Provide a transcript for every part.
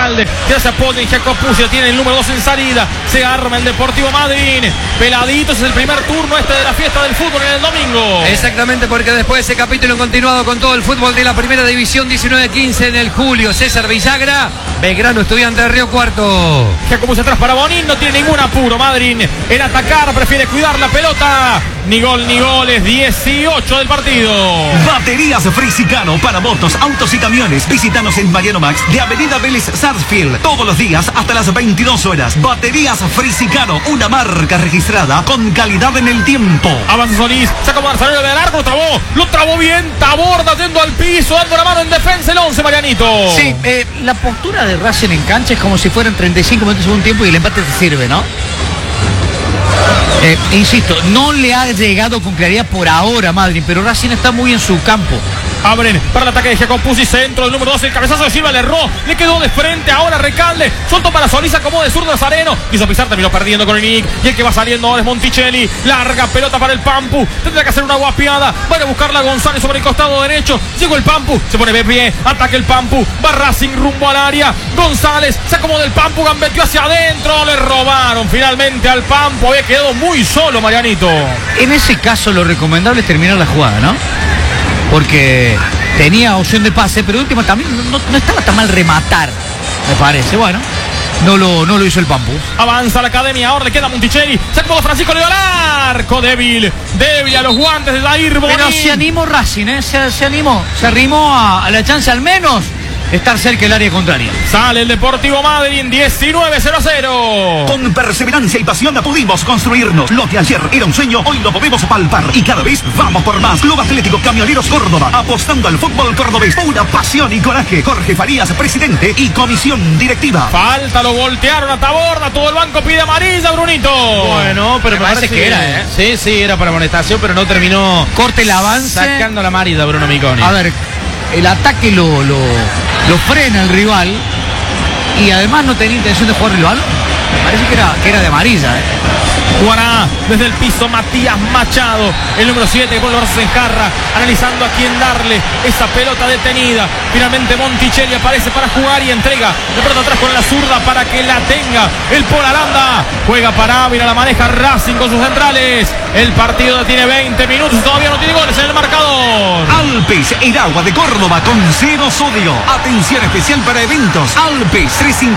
Recalde, que se apoya en Jacopuzzi, tiene el número 2 en salida. Se arma el Deportivo Madryn. Peladitos, es el primer turno de la fiesta del fútbol en el domingo. Exactamente, porque después de ese capítulo continuado con todo el fútbol de la primera división, 19-15 en el Julio César Villagra, Belgrano Estudiante de Río Cuarto. Jacopuzzi atrás para Bonín, no tiene ningún apuro Madryn en atacar, prefiere cuidar la pelota. Ni gol ni goles, 18 del partido. Baterías Frisicano para motos, autos y camiones. Visítanos en Mariano Max de Avenida Vélez Sarsfield. Todos los días hasta las 22 horas. Baterías Frisicano, una marca registrada con calidad en el tiempo. Avanza Solís, saca Marzanero del arco, lo trabó bien. Taborda yendo al piso, dando la mano en defensa el 11, Marianito. Sí, la postura de Racing en cancha es como si fueran 35 minutos de un tiempo y el empate te sirve, ¿no? Insisto, no le ha llegado con claridad por ahora Madryn, pero Racing está muy en su campo. Abren para el ataque de Jacopuzzi, centro del número 12, el cabezazo de Silva le erró, le quedó de frente, ahora Recalde, soltó para Solís, como de zurdo Nazareno, quiso pisar, terminó perdiendo con el Nick, y el que va saliendo ahora es Monticelli, larga pelota para el Pampu, tendrá que hacer una guapiada, va a buscarla González sobre el costado derecho, llegó el Pampu, se pone de pie, ataca el Pampu, va Racing rumbo al área, González, se acomoda el Pampu, gambeteó hacia adentro, le robaron finalmente al Pampu, había quedado muy solo Marianito. En ese caso lo recomendable es terminar la jugada, ¿no? Porque tenía opción de pase, pero de última también no estaba tan mal rematar, me parece. Bueno, no lo hizo el Pampu. Avanza la academia, ahora le queda Monticelli, se acomoda Francisco, le dio al arco, débil a los guantes de Dair Bonín. Pero se animó Racing, se animó, se arrimó a la chance al menos estar cerca del área contraria. Sale el Deportivo Madryn, 19-0-0. Con perseverancia y pasión pudimos construirnos. Lo que ayer era un sueño, hoy lo podemos palpar. Y cada vez vamos por más. Club Atlético Camioneros Córdoba, apostando al fútbol cordobés. Pura pasión y coraje. Jorge Farías, presidente y comisión directiva. Falta, lo voltearon a Taborda. Todo el banco pide amarilla, Brunito. Bueno, pero me parece que era, ¿eh? Sí, era para amonestación, pero no terminó. Corte el avance. Sacando la amarilla Bruno Miconi. A ver, el ataque lo frena el rival y además no tenía intención de jugar el balón. Me parece que era de amarilla, Jugará desde el piso Matías Machado, el número 7 que pone los brazos en jarra, analizando a quién darle esa pelota detenida. Finalmente Monticelli aparece para jugar y entrega de pelota atrás con la zurda para que la tenga el Polaranda. Juega para Ávila, la maneja Racing con sus centrales. El partido tiene 20 minutos y todavía no tiene goles en el marcador. Alpes, el agua de Córdoba con cero sodio. Atención especial para eventos. Alpes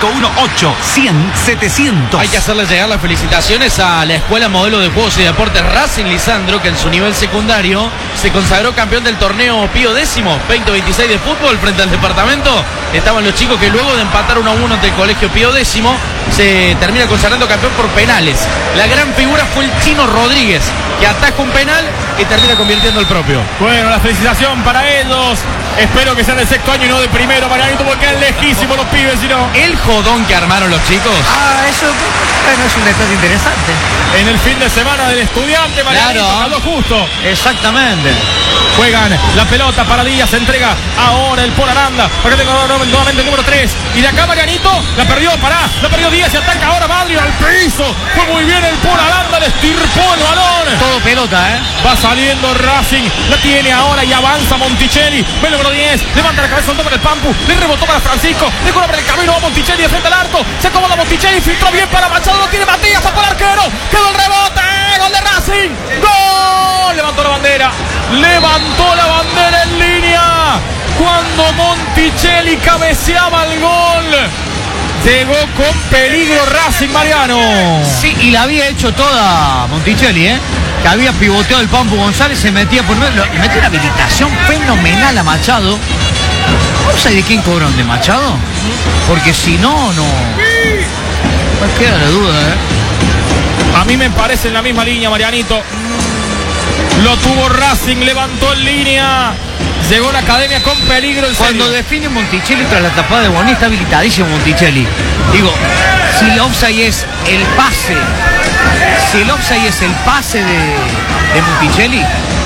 3518-100-700. Hay que hacerle llegar las felicitaciones a la Escuela Modelo de Juegos y Deportes Racing Lisandro, que en su nivel secundario se consagró campeón del torneo Pío X 2026 de fútbol frente al departamento. Estaban los chicos que luego de empatar 1-1 ante el Colegio Pío X se termina consagrando campeón por penales. La gran figura fue el Chino Rodríguez, que ataja un penal y termina convirtiendo el propio. Bueno, la felicitación para ellos. Espero que sea de sexto año y no de primero, Marianito, porque es lejísimo los pibes, sino. El jodón que armaron los chicos. eso bueno, es un detalle interesante. En el fin de semana del Estudiante, Marianito, Claro. a lo justo. Exactamente. Juegan la pelota para Díaz, se entrega ahora el Polaranda. Acá tengo nuevamente el número 3. Y de acá Marianito, la perdió Díaz y ataca ahora Madryn al piso. Fue muy bien el Polaranda, le estirpó el balón. Todo pelota, Va saliendo Racing, la tiene ahora y avanza Monticelli. Ve el número 10, levanta la cabeza, soltó para el Pampu, le rebotó para Francisco, le cobra por el camino a Monticelli de frente al arco. Se acomoda Monticelli, filtró bien para Machado, lo tiene Matías, sacó el arquero. Quedó el rebote, gol de Racing. ¡Gol! Levantó la bandera en línea. Cuando Monticelli cabeceaba el gol, llegó con peligro Racing, Mariano. Sí, y la había hecho toda Monticelli, que había pivoteado el Pampu González, se metía por medio, le metió una habilitación fenomenal a Machado. ¿No sé de quién cobraron? ¿De Machado? Porque si no me queda la duda, A mí me parece en la misma línea, Marianito. Lo tuvo Racing, levantó en línea. Llegó la academia con peligro. Cuando define Monticelli tras la tapada de Bonín, está habilitadísimo Monticelli. Digo, si el offside es el pase, de Monticelli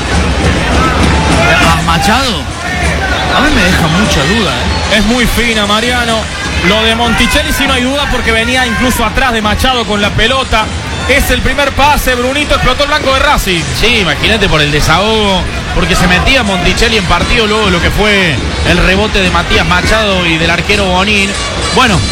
a Machado, a mí me deja mucha duda. Es muy fina, Mariano. Lo de Monticelli sí no hay duda porque venía incluso atrás de Machado con la pelota. Es el primer pase, Brunito, explotó el blanco de Racing. Sí, imagínate por el desahogo, porque se metía Monticelli en partido luego lo que fue el rebote de Matías Machado y del arquero Bonín. Bueno,